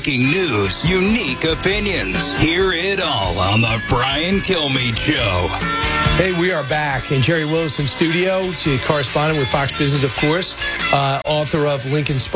breaking news, unique opinions. Hear it all on the Brian Kilmeade Show. Hey, we are back in Jerry Willis in studio, correspondent with Fox Business, of course, author of Lincoln's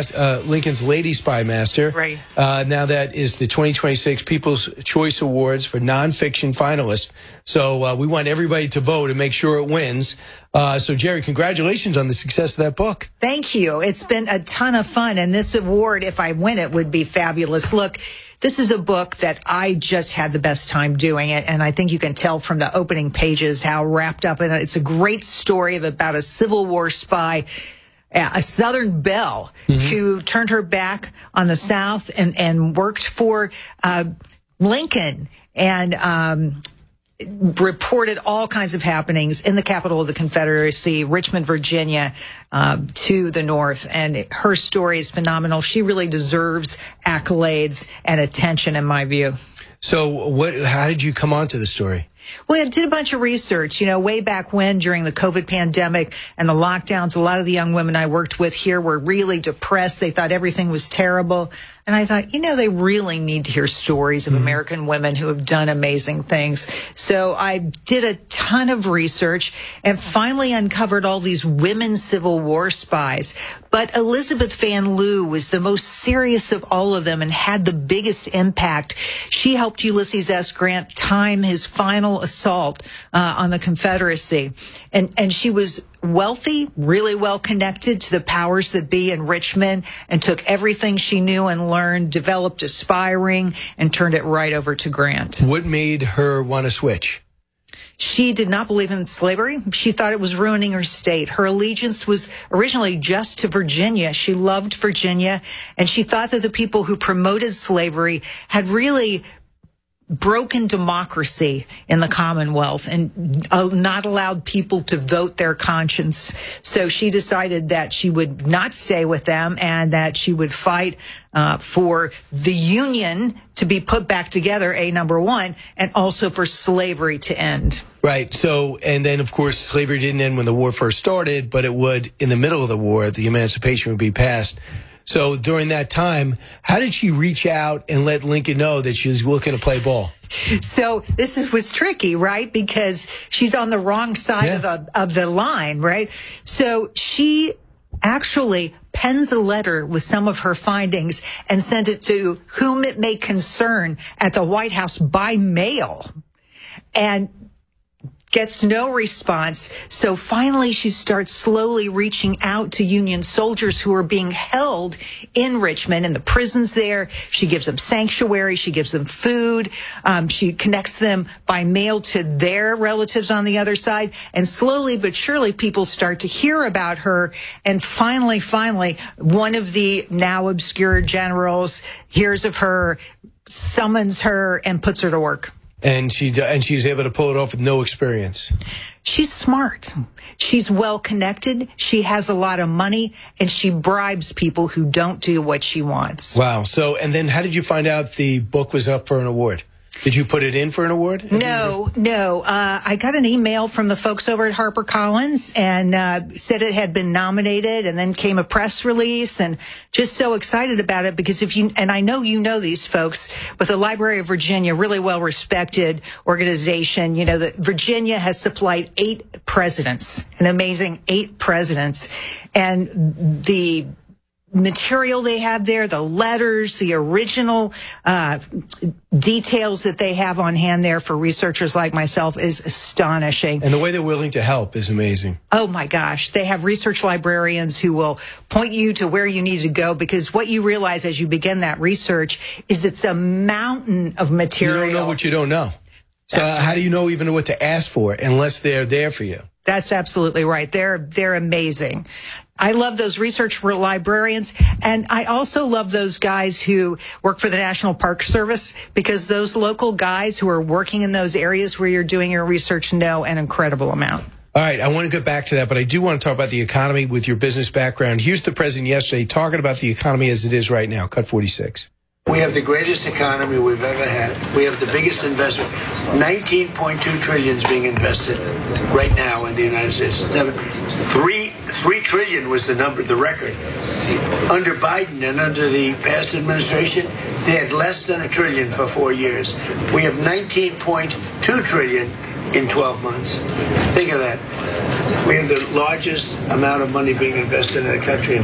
Lady Spy Master. Right. Now that is the 2026 People's Choice Awards for nonfiction finalists. So we want everybody to vote and make sure it wins. So, Jerry, congratulations on the success of that book. Thank you. It's been a ton of fun, and this award, if I win it, would be fabulous. Look, this is a book that I just had the best time doing it, and I think you can tell from the opening pages how wrapped up in it. It's a great story about a Civil War spy, a Southern belle, who turned her back on the South and worked for Lincoln and reported all kinds of happenings in the capital of the Confederacy, Richmond, Virginia, to the north. And her story is phenomenal. She really deserves accolades and attention, in my view. So how did you come onto the story? Well, I did a bunch of research, way back when during the COVID pandemic and the lockdowns, a lot of the young women I worked with here were really depressed. They thought everything was terrible. And I thought, they really need to hear stories of American women who have done amazing things. So I did a ton of research and finally uncovered all these women Civil War spies. But Elizabeth Van Lew was the most serious of all of them and had the biggest impact. She helped Ulysses S. Grant time his final assault on the Confederacy. And she was wealthy, really well connected to the powers that be in Richmond, and took everything she knew and learned, developed a spy ring, and turned it right over to Grant. What made her want to switch? She did not believe in slavery. She thought it was ruining her state. Her allegiance was originally just to Virginia. She loved Virginia, and she thought that the people who promoted slavery had really broken democracy in the Commonwealth and not allowed people to vote their conscience. So she decided that she would not stay with them and that she would fight for the Union to be put back together, number one, and also for slavery to end. Right. So, and then, of course, slavery didn't end when the war first started, but it would, in the middle of the war, the emancipation would be passed. So during that time, how did she reach out and let Lincoln know that she was looking to play ball? So this was tricky, right? Because she's on the wrong side of the line, right? So she actually pens a letter with some of her findings and sent it to whom it may concern at the White House by mail, and gets no response. So finally, she starts slowly reaching out to Union soldiers who are being held in Richmond, in the prisons there. She gives them sanctuary. She gives them food. She connects them by mail to their relatives on the other side. And slowly but surely, people start to hear about her. And finally, one of the now obscure generals hears of her, summons her, and puts her to work. And she's able to pull it off with no experience. She's smart. She's well connected. She has a lot of money, and she bribes people who don't do what she wants. Wow. So, and then how did you find out the book was up for an award? Did you put it in for an award? No. I got an email from the folks over at HarperCollins and said it had been nominated, and then came a press release, and just so excited about it because and I know you know these folks, but the Library of Virginia, really well respected organization, that Virginia has supplied 8 presidents, an amazing 8 presidents, and the material they have there, the letters, the original details that they have on hand there for researchers like myself is astonishing. And the way they're willing to help is amazing. Oh, my gosh. They have research librarians who will point you to where you need to go, because what you realize as you begin that research is it's a mountain of material. You don't know what you don't know. So how do you know even what to ask for unless they're there for you? That's absolutely right. They're amazing. I love those research librarians, and I also love those guys who work for the National Park Service, because those local guys who are working in those areas where you're doing your research know an incredible amount. All right, I want to get back to that, but I do want to talk about the economy with your business background. Here's the president yesterday talking about the economy as it is right now. Cut 46. We have the greatest economy we've ever had. We have the biggest investment. 19.2 trillion is being invested right now in the United States. $3 trillion was the record. Under Biden and under the past administration, they had less than $1 trillion for 4 years. We have $19.2 trillion in 12 months. Think of that. We have the largest amount of money being invested in the country in